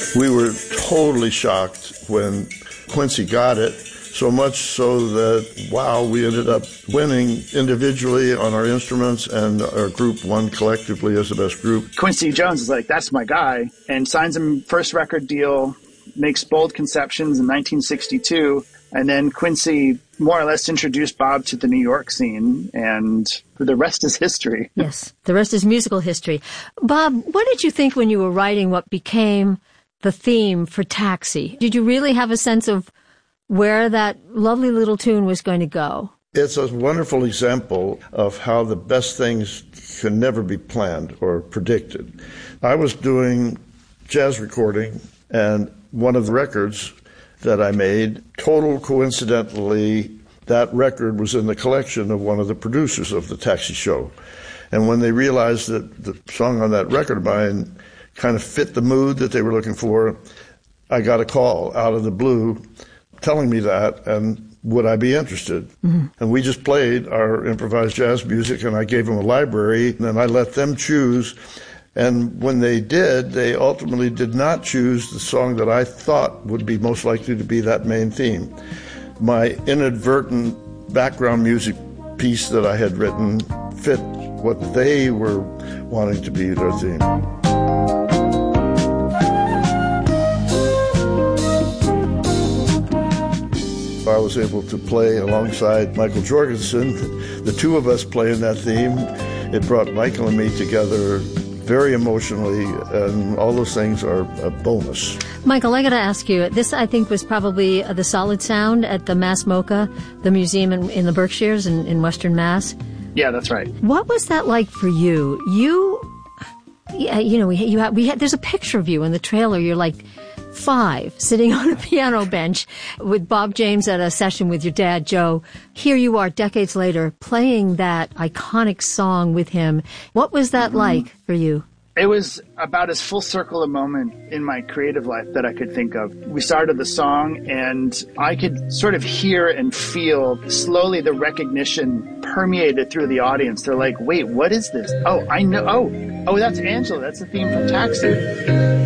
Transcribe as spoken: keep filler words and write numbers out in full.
We were totally shocked when Quincy got it, so much so that, wow, we ended up winning individually on our instruments, and our group won collectively as the best group. Quincy Jones is like, that's my guy, and signs him first record deal, makes Bold Conceptions in nineteen sixty-two, and then Quincy more or less introduced Bob to the New York scene, and the rest is history. Yes, the rest is musical history. Bob, what did you think when you were writing what became the theme for Taxi? Did you really have a sense of where that lovely little tune was going to go? It's a wonderful example of how the best things can never be planned or predicted. I was doing jazz recording, and one of the records that I made, total coincidentally, that record was in the collection of one of the producers of the Taxi show. And when they realized that the song on that record of mine kind of fit the mood that they were looking for, I got a call out of the blue telling me that, and would I be interested? Mm-hmm. And we just played our improvised jazz music, and I gave them a library, and then I let them choose. And when they did, they ultimately did not choose the song that I thought would be most likely to be that main theme. My inadvertent background music piece that I had written fit what they were wanting to be their theme. I was able to play alongside Michael Jorgensen. The two of us playing that theme, it brought Michael and me together very emotionally, and all those things are a bonus. Michael, I got to ask you, this I think was probably the Solid Sound at the Mass MoCA, the museum in, in the Berkshires in, in Western Mass. Yeah, that's right. What was that like for you? You, yeah, you know, we you have, we had, there's a picture of you in the trailer. You're like five, sitting on a piano bench with Bob James at a session with your dad, Joe. Here you are, decades later, playing that iconic song with him. What was that mm-hmm. like for you? It was about as full circle a moment in my creative life that I could think of. We started the song, and I could sort of hear and feel slowly the recognition permeated through the audience. They're like, wait, what is this? Oh, I know. Oh, oh, that's Angela. That's the theme from Taxi.